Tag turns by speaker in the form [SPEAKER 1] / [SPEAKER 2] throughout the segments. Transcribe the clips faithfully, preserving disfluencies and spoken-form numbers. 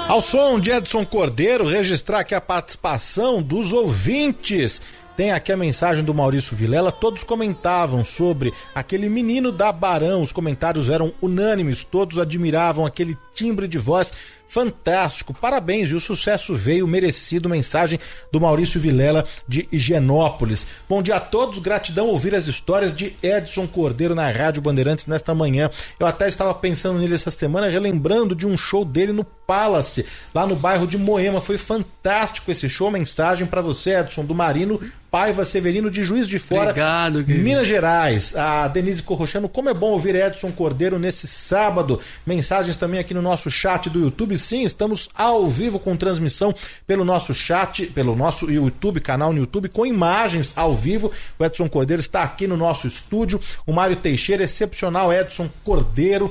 [SPEAKER 1] Ao som de Edson Cordeiro, registrar aqui a participação dos ouvintes. Tem aqui a mensagem do Maurício Vilela. Todos comentavam sobre aquele menino da Barão. Os comentários eram unânimes, todos admiravam aquele timbre de voz fantástico. Parabéns, e o sucesso veio merecido. Mensagem do Maurício Vilela de Higienópolis. Bom dia a todos, gratidão ouvir as histórias de Edson Cordeiro na Rádio Bandeirantes nesta manhã. Eu até estava pensando nele essa semana, relembrando de um show dele no Palace, lá no bairro de Moema. Foi fantástico esse show. Mensagem para você, Edson, do Marino Paiva Severino de Juiz de Fora,
[SPEAKER 2] obrigado, querido.
[SPEAKER 1] Minas Gerais. A Denise Corrochano, como é bom ouvir Edson Cordeiro nesse sábado. Mensagens também aqui no nosso chat do YouTube. Sim, estamos ao vivo com transmissão pelo nosso chat, pelo nosso YouTube, canal no YouTube, com imagens ao vivo. O Edson Cordeiro está aqui no nosso estúdio. O Mário Teixeira, excepcional Edson Cordeiro.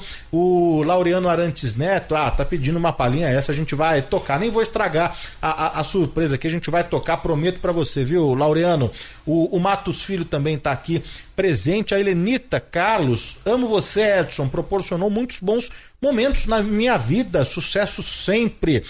[SPEAKER 1] O Laureano Arantes Neto, ah, tá pedindo uma palhinha, essa a gente vai tocar. Nem vou estragar a, a, a surpresa aqui, a gente vai tocar, prometo pra você, viu, Laureano? O, o Matos Filho também está aqui presente. A Helenita Carlos, amo você, Edson, proporcionou muitos bons momentos na minha vida, sucesso sempre.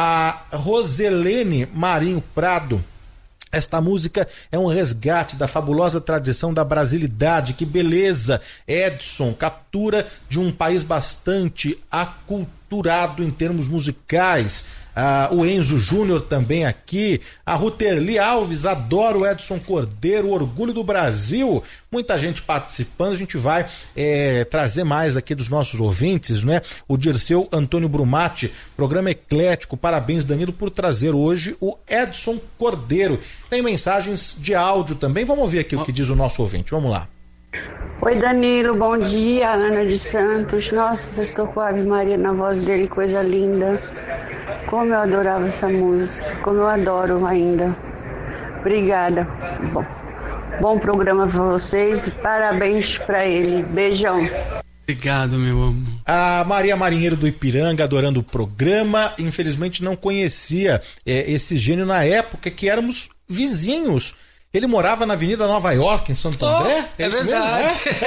[SPEAKER 1] A Roselene Marinho Prado, esta música é um resgate da fabulosa tradição da brasilidade. Que beleza, Edson, captura de um país bastante aculturado em termos musicais. Ah, o Enzo Júnior também aqui, a Ruterli Alves, adoro o Edson Cordeiro, orgulho do Brasil. Muita gente participando, a gente vai é, trazer mais aqui dos nossos ouvintes, né? O Dirceu Antônio Brumati, programa eclético, parabéns, Danilo, por trazer hoje o Edson Cordeiro. Tem mensagens de áudio também, vamos ouvir aqui o que diz o nosso ouvinte, vamos lá.
[SPEAKER 3] Oi, Danilo, bom dia, Ana de Santos. Nossa, você estou com a Ave Maria na voz dele, coisa linda. Como eu adorava essa música, como eu adoro ainda. Obrigada. Bom, bom programa para vocês e parabéns para ele. Beijão.
[SPEAKER 2] Obrigado, meu amor.
[SPEAKER 1] A Maria Marinheiro do Ipiranga, adorando o programa. Infelizmente não conhecia é, esse gênio na época que éramos vizinhos. Ele morava na Avenida Nova York, em Santo André?
[SPEAKER 2] Oh, é, é verdade. Mesmo,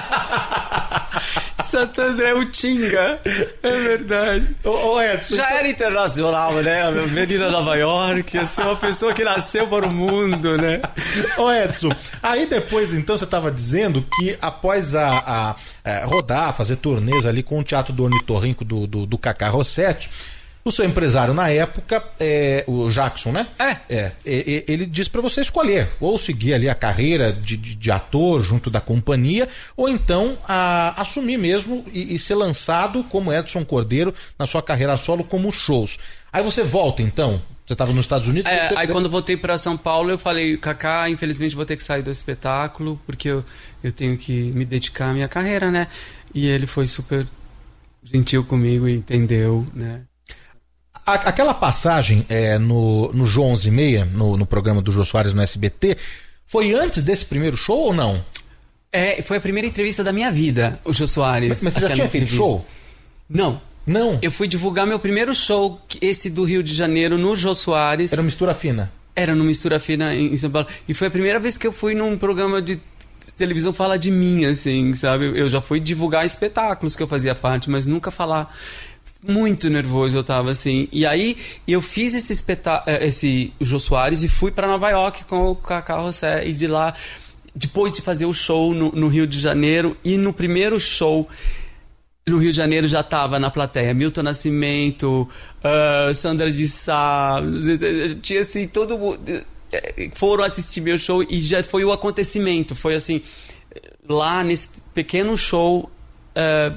[SPEAKER 2] é? Santo André, o Tinga. É verdade.
[SPEAKER 1] Ô, ô Edson,
[SPEAKER 2] já então... era internacional, né? Avenida Nova York. Assim, uma pessoa que nasceu para o mundo, né?
[SPEAKER 1] Ô, Edson, aí depois, então, você estava dizendo que após a, a, a rodar, fazer turnês ali com o Teatro do Ornitorrinco do, do, do Cacá Rossetti, o seu empresário na época, é, o Jackson, né?
[SPEAKER 2] É.
[SPEAKER 1] é ele disse para você escolher, ou seguir ali a carreira de, de, de ator junto da companhia, ou então a, assumir mesmo e, e ser lançado como Edson Cordeiro na sua carreira solo como shows. Aí você volta então? Você estava nos Estados Unidos?
[SPEAKER 2] É,
[SPEAKER 1] você...
[SPEAKER 2] Aí quando voltei para São Paulo eu falei, Cacá, infelizmente vou ter que sair do espetáculo, porque eu, eu tenho que me dedicar à minha carreira, né? E ele foi super gentil comigo e entendeu, né?
[SPEAKER 1] Aquela passagem é, no, no Jô onze e meia, no, no programa do Jô Soares no S B T, foi antes desse primeiro show ou não?
[SPEAKER 2] É, foi a primeira entrevista da minha vida, o Jô Soares.
[SPEAKER 1] Mas, mas você já tinha feito show?
[SPEAKER 2] Não.
[SPEAKER 1] Não?
[SPEAKER 2] Eu fui divulgar meu primeiro show, esse do Rio de Janeiro, no Jô Soares.
[SPEAKER 1] Era Mistura Fina?
[SPEAKER 2] Era no Mistura Fina em São Paulo. E foi a primeira vez que eu fui num programa de televisão falar de mim, assim, sabe? Eu já fui divulgar espetáculos que eu fazia parte, mas nunca falar... Muito nervoso eu tava, assim. E aí, eu fiz esse espetáculo, esse Jô Soares, e fui pra Nova York com o Cacá Rossetti. E de lá, depois de fazer o show no, no Rio de Janeiro, e no primeiro show no Rio de Janeiro já tava na plateia Milton Nascimento, uh, Sandra de Sá, tinha assim, todo mundo... Foram assistir meu show e já foi o acontecimento. Foi assim, lá nesse pequeno show... Uh,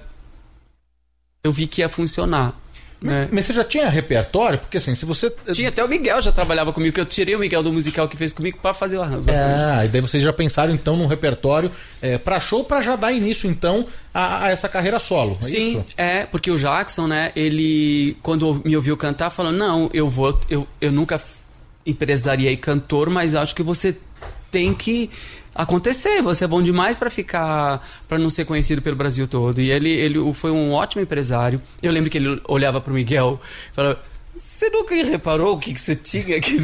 [SPEAKER 2] eu vi que ia funcionar.
[SPEAKER 1] Mas,
[SPEAKER 2] né?
[SPEAKER 1] mas você já tinha repertório? Porque assim, se você...
[SPEAKER 2] Tinha, até o Miguel já trabalhava comigo, que eu tirei o Miguel do musical que fez comigo para fazer o arranjo.
[SPEAKER 1] Ah, e daí vocês já pensaram então num repertório é, para show, para já dar início então a, a essa carreira solo, é
[SPEAKER 2] Sim,
[SPEAKER 1] isso?
[SPEAKER 2] é, porque o Jackson, né, ele, quando me ouviu cantar, falou, não, eu vou, eu, eu nunca empresariei cantor, mas acho que você tem que... acontecer, você é bom demais para ficar, para não ser conhecido pelo Brasil todo. E ele, ele foi um ótimo empresário. Eu lembro que ele olhava pro Miguel e falava, você nunca reparou o que, que você tinha aqui?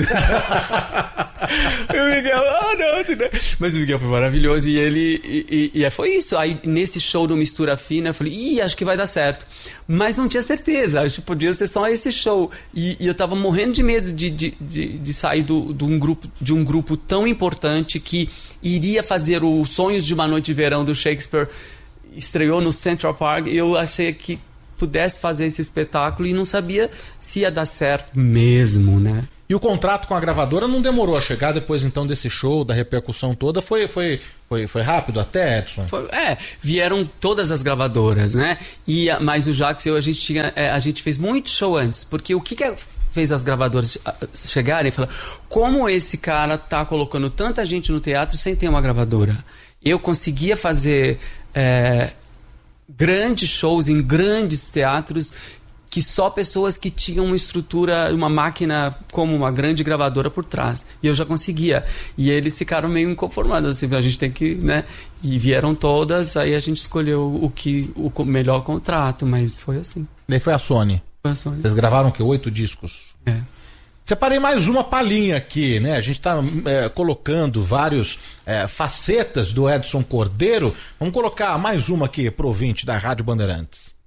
[SPEAKER 2] E o Miguel, ah, não, não. Mas o Miguel foi maravilhoso e ele, e, e, e foi isso. Aí nesse show do Mistura Fina, eu falei, ih, acho que vai dar certo. Mas não tinha certeza, acho que podia ser só esse show. E, e eu tava morrendo de medo de, de, de, de sair do, do um grupo, de um grupo tão importante que iria fazer o Sonhos de uma Noite de Verão do Shakespeare, estreou no Central Park, e eu achei que pudesse fazer esse espetáculo e não sabia se ia dar certo mesmo, né?
[SPEAKER 1] E o contrato com a gravadora não demorou a chegar depois então desse show, da repercussão toda? Foi, foi, foi, foi rápido até, Edson?
[SPEAKER 2] Foi, é, vieram todas as gravadoras, né? E, mas o Jacques e eu, a gente, tinha, é, a gente fez muito show antes, porque o que, que fez as gravadoras chegarem e falar, como esse cara tá colocando tanta gente no teatro sem ter uma gravadora? Eu conseguia fazer é, grandes shows em grandes teatros que só pessoas que tinham uma estrutura, uma máquina como uma grande gravadora por trás. E eu já conseguia. E eles ficaram meio inconformados, assim, a gente tem que, né? E vieram todas, aí a gente escolheu o, que, o melhor contrato, mas foi assim.
[SPEAKER 1] Daí foi a Sony.
[SPEAKER 2] Foi a Sony.
[SPEAKER 1] Vocês gravaram o quê? Oito discos?
[SPEAKER 2] É.
[SPEAKER 1] Separei mais uma palhinha aqui, né? A gente está é, colocando vários é, facetas do Edson Cordeiro. Vamos colocar mais uma aqui pro ouvinte da Rádio Bandeirantes.